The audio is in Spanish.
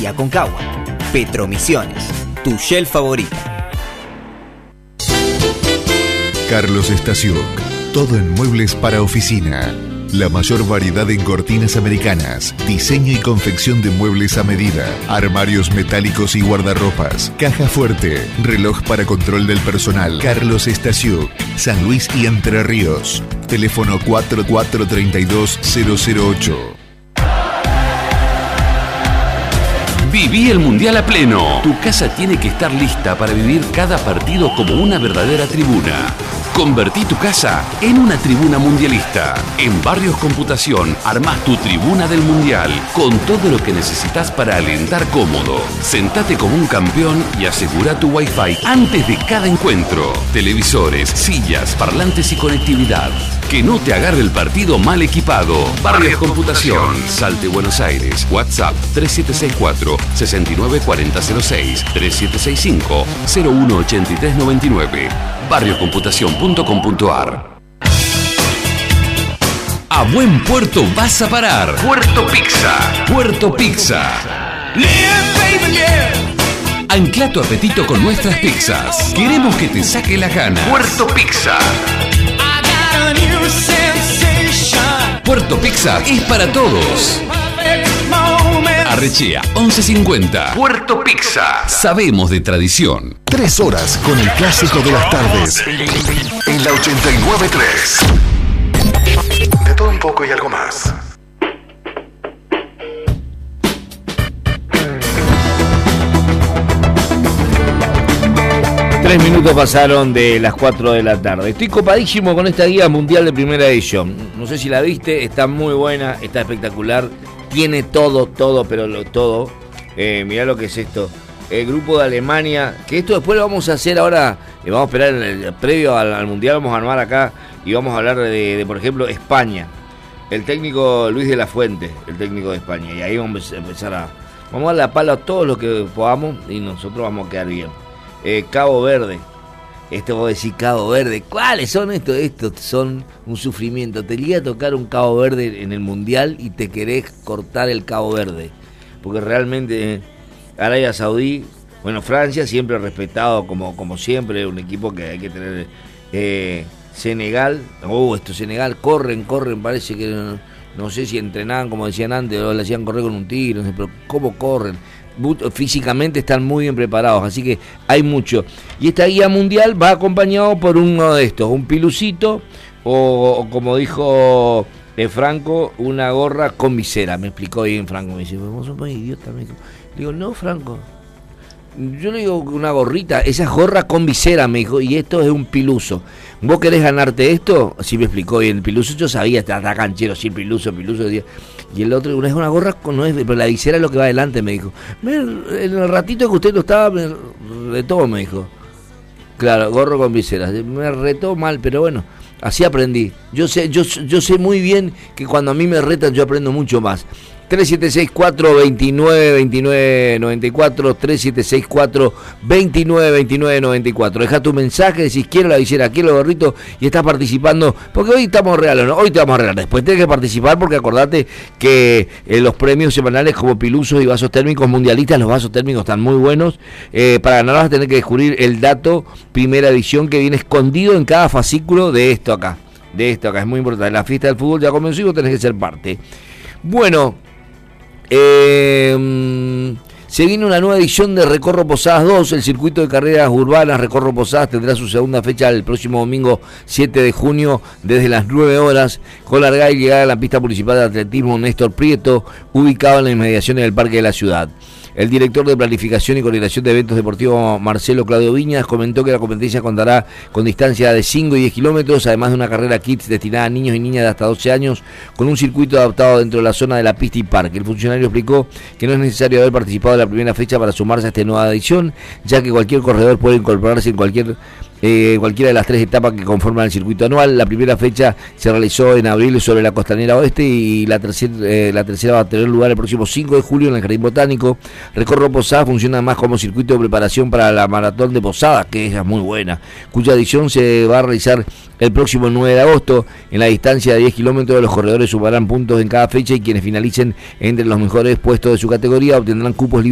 y Aconcagua. Petromisiones, tu Shell favorita. Carlos Stasiuk, todo en muebles para oficina. La mayor variedad en cortinas americanas, diseño y confección de muebles a medida, armarios metálicos y guardarropas, caja fuerte, reloj para control del personal. Carlos Stasiuk, San Luis y Entre Ríos. Teléfono 4432-008. Viví el Mundial a pleno. Tu casa tiene que estar lista para vivir cada partido como una verdadera tribuna. Convertí tu casa en una tribuna mundialista. En Barrios Computación armás tu tribuna del Mundial con todo lo que necesitas para alentar cómodo. Sentate como un campeón y asegura tu Wi-Fi antes de cada encuentro. Televisores, sillas, parlantes y conectividad. Que no te agarre el partido mal equipado. Barrios Computación, Salte, Buenos Aires. WhatsApp 3764-694006, 3765-018399. barriocomputacion.com.ar. A buen puerto vas a parar. Puerto Pizza. Puerto Pizza. Ancla tu apetito con nuestras pizzas. Queremos que te saque las ganas. Puerto Pizza. Puerto Pizza es para todos. Arrechea 1150. Puerto Pizza. Sabemos de tradición. 3 horas con el clásico de las tardes. En la 89.3. De todo un poco y algo más. Tres minutos pasaron de las 4 de la tarde. Estoy copadísimo con esta guía mundial de primera edición. No sé si la viste, está muy buena, está espectacular. Tiene todo, pero todo. Mirá lo que es esto. El grupo de Alemania, que esto después lo vamos a hacer ahora, vamos a esperar previo al Mundial, vamos a armar acá y vamos a hablar de, por ejemplo, España. El técnico Luis de la Fuente, el técnico de España. Y ahí vamos a empezar vamos a darle la pala a todos los que podamos y nosotros vamos a quedar bien. Cabo Verde. Esto vos decís Cabo Verde. ¿Cuáles son estos? Estos son un sufrimiento. Te llega a tocar un Cabo Verde en el Mundial y te querés cortar el Cabo Verde. Porque realmente Arabia Saudí, bueno, Francia siempre respetado como siempre, un equipo que hay que tener. Senegal, Senegal, corren, parece que no sé si entrenaban como decían antes, o le hacían correr con un tigre, no sé, pero ¿cómo corren? Físicamente están muy bien preparados, así que hay mucho. Y esta guía mundial va acompañado por uno de estos, un pilucito o como dijo Franco, una gorra con visera. Me explicó bien Franco, me dice, vos sos muy idiota, me dijo. Le digo, no, Franco, yo le digo una gorrita, esa es gorra con visera, me dijo, y esto es un piluso. ¿Vos querés ganarte esto? Así me explicó, y el piluso yo sabía, está canchero, sí, piluso, y el otro, es una gorra, no es, pero la visera es lo que va adelante, me dijo. En el ratito que usted lo estaba, me retó, me dijo. Claro, gorro con visera, me retó mal, pero bueno, así aprendí. Yo sé muy bien que cuando a mí me retan yo aprendo mucho más. 3764-292994, 3764-292994. Deja tu mensaje, decís quiero la visera, quiero el gorrito y estás participando, porque hoy estamos regalos, ¿no? Hoy te vamos a regalar, después tenés que participar porque acordate que los premios semanales como pilusos y vasos térmicos mundialistas, los vasos térmicos están muy buenos. Para ganar vas a tener que descubrir el dato primera edición que viene escondido en cada fascículo de esto acá, es muy importante. La fiesta del fútbol ya comenzó y vos tenés que ser parte. Bueno, se viene una nueva edición de Recorro Posadas 2, el circuito de carreras urbanas Recorro Posadas tendrá su segunda fecha el próximo domingo 7 de junio desde las 9 horas, con largada y llegada a la pista municipal de atletismo Néstor Prieto, ubicado en las inmediaciones del Parque de la Ciudad. El director de Planificación y Coordinación de Eventos Deportivos, Marcelo Claudio Viñas, comentó que la competencia contará con distancia de 5 y 10 kilómetros, además de una carrera kids destinada a niños y niñas de hasta 12 años, con un circuito adaptado dentro de la zona de la pista y parque. El funcionario explicó que no es necesario haber participado en la primera fecha para sumarse a esta nueva edición, ya que cualquier corredor puede incorporarse en cualquiera de las 3 etapas que conforman el circuito anual. La primera fecha se realizó en abril sobre la Costanera Oeste y la tercera va a tener lugar el próximo 5 de julio en el Jardín Botánico. Recorro Posadas funciona más como circuito de preparación para la maratón de Posadas, que es muy buena, cuya edición se va a realizar el próximo 9 de agosto. En la distancia de 10 kilómetros los corredores sumarán puntos en cada fecha y quienes finalicen entre los mejores puestos de su categoría obtendrán cupos libres